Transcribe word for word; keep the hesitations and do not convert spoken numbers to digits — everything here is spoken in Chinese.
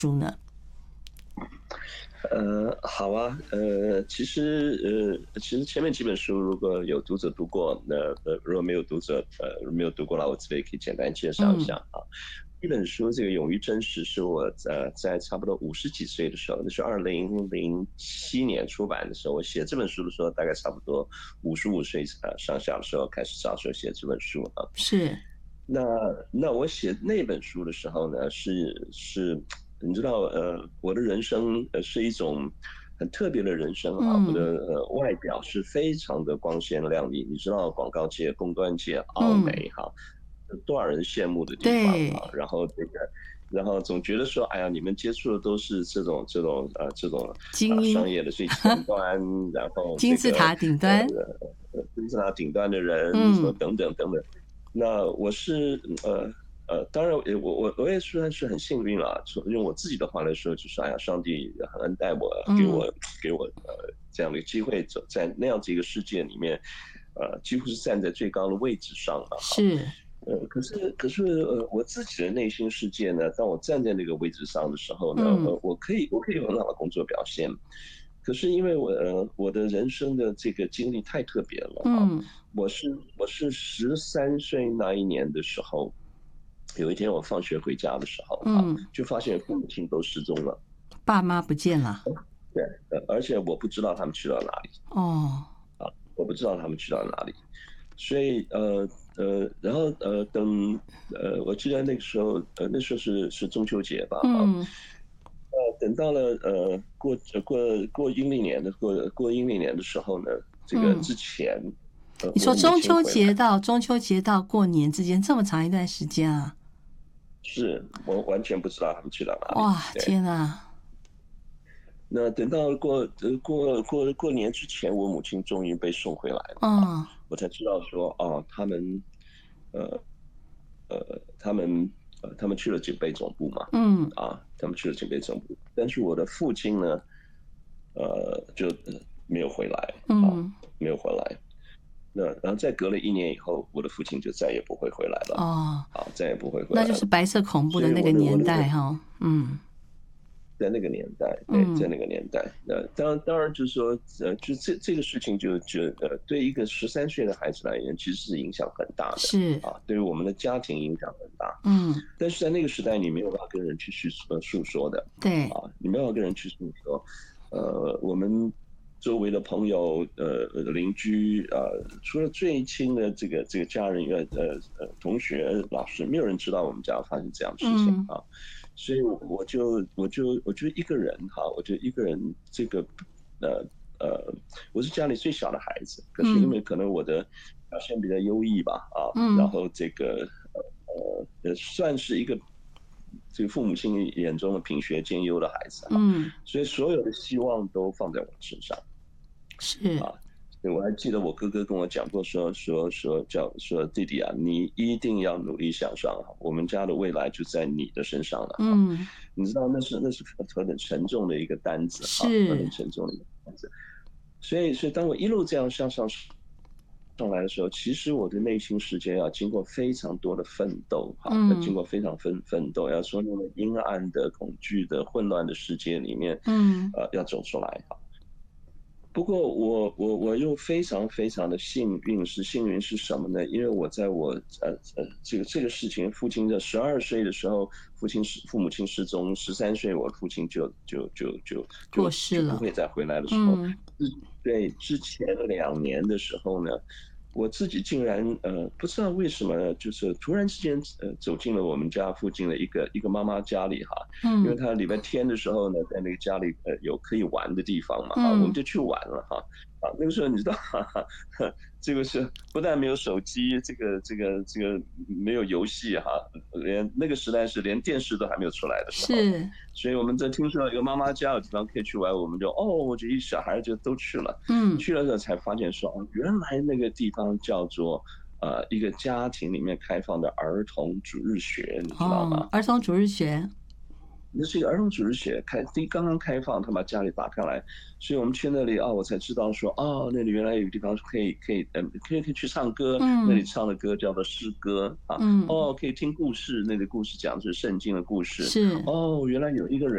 书呢？ 呃，好啊，呃，其实呃，其实前面几本书如果有读者读过，那呃，如果没有读者呃没有读过的话，我这边可以简单介绍一下嗯啊。一本书这个《勇于真实》是我呃在差不多五十几岁的时候，那是二零零七年出版的时候，我写这本书的时候大概差不多五十五岁呃上下的时候开始着手写这本书啊。 是。 那那我写那本书的时候呢，是是，你知道，呃，我的人生呃是一种很特别的人生啊，我的嗯呃外表是非常的光鲜亮丽，你知道，广告界、公关界、奥嗯， 美哈，多少人羡慕的地方对， 啊，然后这个。然后总觉得说，哎呀，你们接触的都是这种这种呃这种啊、 精英， 商业的最前端，然后这个金字塔顶呃端。 呃金字塔顶端的人，什么嗯等等等等。那我是呃呃，当然我我我也算是很幸运啦。用我自己的话来说，就是哎呀，上帝很恩待我，给嗯， 我给我呃这样的机会，走在那样子一个世界里面，呃，几乎是站在最高的位置上了哈。 是。 呃，可是可是呃，我自己的内心世界呢，当我站在那个位置上的时候呢， 嗯呃，我可以我可以有很好的工作表现，可是因为我呃我的人生的这个经历太特别了哈。 嗯， 我是我是十三岁那一年的时候，有一天我放学回家的时候哈， 嗯， 就发现父母亲都失踪了。 爸妈不见了。 对，呃，而且我不知道他们去到哪里。 哦。 我不知道他们去到哪里，所以呃呃，然后呃等呃，我记得那个时候呃那时候是是中秋节吧哈。 嗯， 呃等到了呃过呃过过阴历年的过过阴历年的时候呢，这个嗯， 之前呃我的母你说中亲回来。 秋节到中秋节到过年之间这么长一段时间啊？ 是我完全不知道他们去到哪里。 哇， 对， 天啊！ 那等到过呃过过过年之前，我母亲终于被送回来了啊， 嗯我才知道说哦，他们呃呃他们呃他们去了警备总部嘛。 嗯啊，他们去了警备总部，但是我的父亲呢，呃就没有回来啊， 嗯。 没有回来。那然后再隔了一年以后，我的父亲就再也不会回来了。 哦， 啊，再也不会回那就是来了。 白色恐怖所以的那个年我的我的代哈。嗯在那个年代，对，在嗯， 那个年代，那当当然就是说，呃，就这这个事情就就呃，对一个十三岁的孩子来言，其实是影响很大的是。 啊，对于我们的家庭影响很大。 嗯， 但是在那个时代，你没有办法跟人去去呃诉说的对。 啊，你没有办法跟人去诉说。呃，我们周围的朋友、呃邻居啊、呃，除了最亲的这个这个家人以外，呃呃同学、老师，没有人知道我们家发生这样的事情嗯啊。所以我就我就我就一个人哈，我就一个人这个呃呃，我是家里最小的孩子，可是因嗯为可能我的表现比较优异吧啊，然嗯后这个呃呃算是一个这个父母亲眼中的品学兼优的孩子哈， 嗯， 所以所有的希望都放在我身上。 是。 啊。对，我还记得我哥哥跟我讲过说，说说叫说弟弟啊，你一定要努力向上啊，我们家的未来就在你的身上了哈。 嗯， 你知道那是那是何等沉重的一个单子哈，何是。 等沉重的一个单子。所以，所以当我一路这样向上上来的时候，其实我的内心世界要经过非常多的奋斗哈，要经嗯过非常奋奋斗，要从那个阴暗的、恐惧的、混乱的世界里面， 嗯呃，要走出来哈。不过我我我又非常非常的幸运，是幸运是什么呢？因为我在我呃呃这个这个事情，父亲在十二岁的时候，父亲失父母亲失踪，十三岁我父亲就就就就过就就不世了。 会再回来的时候， 嗯之对之前两年的时候呢，我自己竟然呃不知道为什么，就是突然之间呃走进了我们家附近的一个一个妈妈家里哈。因为嗯他礼拜天的时候呢，在那个家里呃有可以玩的地方嘛哈，我们嗯， 就去玩了哈。啊，那个时候你知道，哈哈，这个是不但没有手机，这个这个这个没有游戏哈，连那个时代是连电视都还没有出来的时候。 是。 所以我们在听说有个妈妈家有地方可以去玩，我们就哦，我就一小孩就都去了。 嗯去了之后才发现说，哦，原来那个地方叫做呃一个家庭里面开放的儿童主日学，你知道哦， 吗？ 儿童主日学。 那是一个儿童主日学，开第刚刚开放，他把家里打开来，所以我们去那里啊，我才知道说，哦，那里原来有个地方是可以可以嗯可以可以去唱歌，那里嗯唱的歌叫做诗歌啊。 嗯， 哦，可以听故事，那里故事讲的是圣经的故事。 是。 哦，原来有一个人。